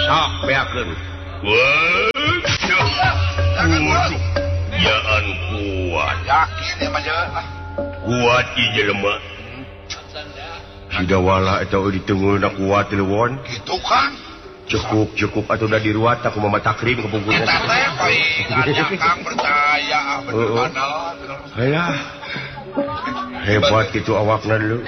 sok beakeun jaan kuat yakin ya mah kuat ieu jelema sidawala eta di teungeulna kuat leuwon gitu kan cukup atuh da diruat aku mama takrim ke bungkusna eta teh palingan Kang percaya bener Halah hebat kitu awakna dulu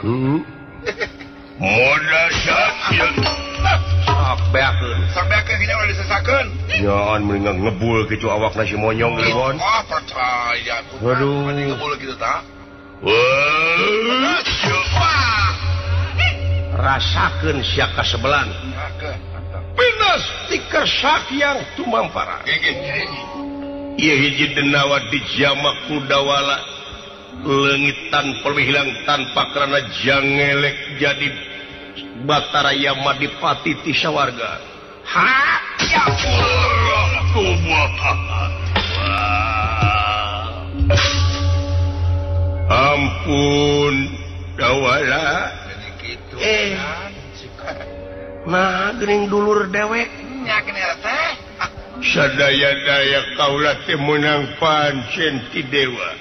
modal sakit sok beakeun kayaknya udah disesakeun nyaan mendingan ngebul kitu awakna si monyong leuwon percaya aduh ngebul gitu tah rasakeun sia kasebelan pinas ti kersak yang tumampara ieu hiji denawa dijamak ku dawala leungitan perhilang tanpa karena jangelek jadi Batara Yamadipati ti sawarga ha ya Allah ampun dawala nah geuning dulur dewek nya keneh teh sadaya-daya kaula teh meunang pancen ti dewa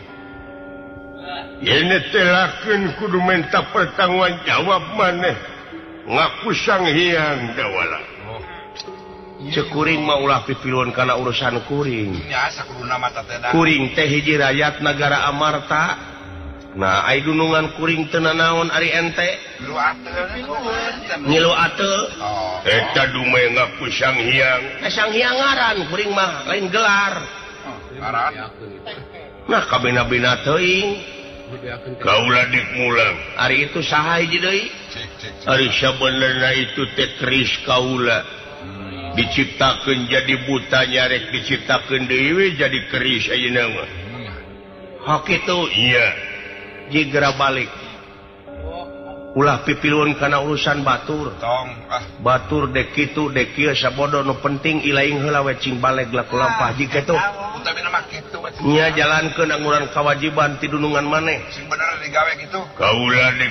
yen telakeun kudu minta pertanggung jawab maneh ngaku Sang Hyang dawala cekuring mah ulah pipiluan kana urusan kuring nya sakuduna mata teh kuring teh hiji rakyat negara Amarta nah ai dunungan kuring teu nanaon ari ente ngilu ateul eta dumeh ngaku Sang Hyang Sang Hyang ngaran kuring mah lain gelar ngaran nah kabina-bina teuing kaula dik mulang ari itu saha hiji deui ari sabenerna itu teh keris kaula diciptakeun jadi buta nyarek diciptakeun deui we jadi keris ayeuna mah hak itu iya jigera balik ulah pipiluan kana urusan batur tong batur dek kitu dek kieu sabodo nu penting ilaing heula we cing baleg laku lampah jika kitu utamina mah kitu nya jalankeun anguran kewajiban ti dunungan maneh sing bener digawe kitu kaula dek